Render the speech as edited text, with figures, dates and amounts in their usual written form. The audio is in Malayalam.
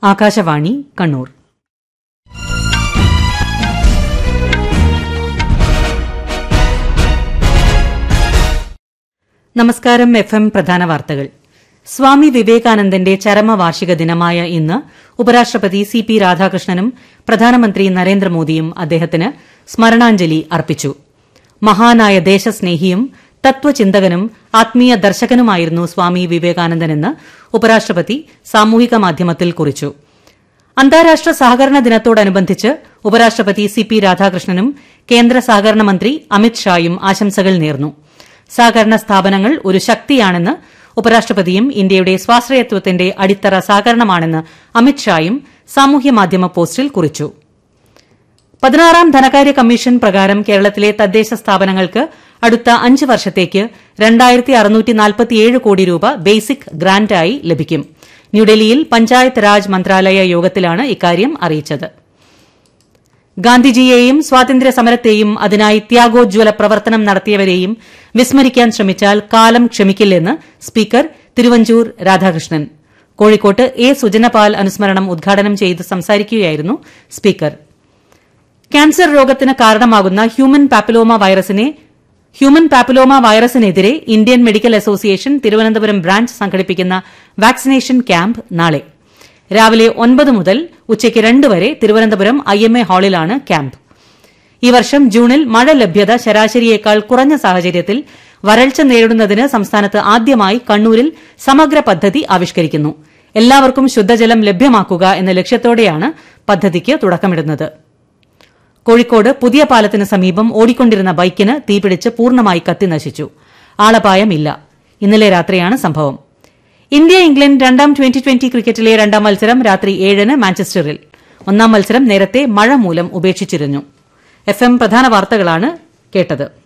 ആകാശവാണി കണ്ണൂർ. നമസ്കാരം. FM പ്രധാന വാർത്തകൾ. സ്വാമി വിവേകാനന്ദന്റെ ചരമവാർഷിക ദിനമായ ഇന്ന് ഉപരാഷ്ട്രപതി CP രാധാകൃഷ്ണനും പ്രധാനമന്ത്രി നരേന്ദ്രമോദിയും അദ്ദേഹത്തിന് സ്മരണാഞ്ജലി അർപ്പിച്ചു. മഹാനായ ദേശസ്നേഹിയും തത്വചിന്തകനും ആത്മീയ ദർശകനുമായിരുന്നു സ്വാമി വിവേകാനന്ദനെന്ന് ഉപരാഷ്ട്രപതി സാമൂഹിക മാധ്യമത്തിൽ കുറിച്ചു. അന്താരാഷ്ട്ര സഹകരണ ദിനത്തോടനുബന്ധിച്ച് ഉപരാഷ്ട്രപതി CP രാധാകൃഷ്ണനും കേന്ദ്ര സഹകരണ മന്ത്രി അമിത് ഷായും ആശംസകൾ നേർന്നു. സഹകരണ സ്ഥാപനങ്ങൾ ഒരു ശക്തിയാണെന്ന് ഉപരാഷ്ട്രപതിയും ഇന്ത്യയുടെ സ്വാശ്രയത്വത്തിന്റെ അടിത്തറ സഹകരണമാണെന്ന് അമിത് ഷായും സാമൂഹ്യമാധ്യമ പോസ്റ്റിൽ കുറിച്ചു. 16ാം ധനകാര്യ കമ്മീഷൻ പ്രകാരം കേരളത്തിലെ തദ്ദേശ സ്ഥാപനങ്ങൾക്ക് അടുത്ത 5 വർഷത്തേക്ക് 2647 കോടി രൂപ ബേസിക് ഗ്രാന്റായി ലഭിക്കും. ന്യൂഡൽഹിയിൽ പഞ്ചായത്ത് രാജ് മന്ത്രാലയ യോഗത്തിലാണ് ഇക്കാര്യം അറിയിച്ചത്. ഗാന്ധിജിയെയും സ്വാതന്ത്ര്യ സമരത്തെയും അതിനായി ത്യാഗോജ്വല പ്രവർത്തനം നടത്തിയവരെയും വിസ്മരിക്കാൻ ശ്രമിച്ചാൽ കാലം ക്ഷമിക്കില്ലെന്ന് സ്പീക്കർ തിരുവഞ്ചൂർ രാധാകൃഷ്ണൻ. കോഴിക്കോട്ട് സുജനപാൽ അനുസ്മരണം ഉദ്ഘാടനം ചെയ്ത് സംസാരിക്കുകയായിരുന്നു സ്പീക്കർ. ക്യാൻസർ രോഗത്തിന് കാരണമാകുന്ന human papilloma വൈറസിനെതിരെ Indian medical association Thiruvananthapuram branch സംഘടിപ്പിക്കുന്ന വാക്സിനേഷൻ ക്യാമ്പ് നാളെ രാവിലെ 9 മുതൽ ഉച്ചയ്ക്ക് 2 വരെ തിരുവനന്തപുരം IMA ഹാളിലാണ് ക്യാമ്പ്. ഈ വർഷം ജൂണിൽ മഴ ലഭ്യത ശരാശരിയേക്കാൾ കുറഞ്ഞ സാഹചര്യത്തിൽ വരൾച്ച നേരിടുന്നതിന് സംസ്ഥാനത്ത് ആദ്യമായി കണ്ണൂരിൽ സമഗ്ര പദ്ധതി ആവിഷ്കരിക്കുന്നു. എല്ലാവർക്കും ശുദ്ധജലം ലഭ്യമാക്കുക എന്ന ലക്ഷ്യത്തോടെയാണ് പദ്ധതിക്ക് തുടക്കമിടുന്നത്. കോഴിക്കോട് പുതിയ പാലത്തിന് സമീപം ഓടിക്കൊണ്ടിരുന്ന ബൈക്കിന് തീപിടിച്ച് പൂർണ്ണമായി കത്തിനശിച്ചു. ആളപായമില്ല. ഇന്നലെ രാത്രിയാണ് സംഭവം. ഇന്ത്യ ഇംഗ്ലണ്ട് 2ാം T20 ക്രിക്കറ്റിലെ 2ാം മത്സരം രാത്രി 7-ന് മാഞ്ചസ്റ്ററിൽ. 1ാം മത്സരം നേരത്തെ മഴ മൂലം ഉപേക്ഷിച്ചിരുന്നു. FM പ്രധാന വാർത്തകളാണ് കേട്ടത്.